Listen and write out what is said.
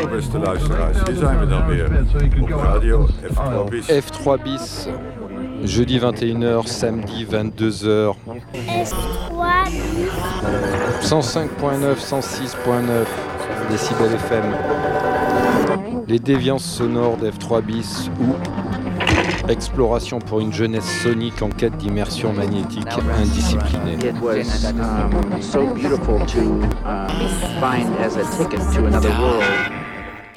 Hallo beste luisteraars, hier zijn we dan weer op radio F3 bis. F3 bis, jeudi 21h, samedi 22h. F3 bis. 105.9, 106.9 décibels FM. Les déviances sonores d'F3 bis ou exploration pour une jeunesse sonique en quête d'immersion magnétique indisciplinée. It was so beautiful to find as a ticket to another world.